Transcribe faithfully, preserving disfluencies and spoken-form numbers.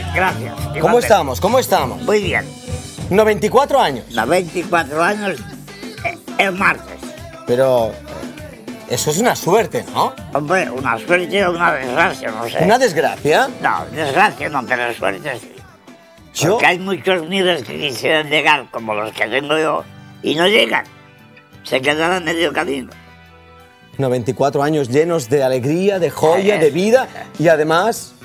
Gracias. ¿Cómo igualmente. estamos? ¿Cómo estamos? Muy bien. noventa y cuatro años. Los veinticuatro años, eh, el martes. Pero eh, eso es una suerte, ¿no? Hombre, una suerte o una desgracia, no sé. ¿Una desgracia? No, desgracia no, pero suerte sí. Yo... Porque hay muchos miles que quisieran llegar, como los que tengo yo, y no llegan. Se quedan a medio camino. noventa y cuatro años llenos de alegría, de joya, Eh. de vida y además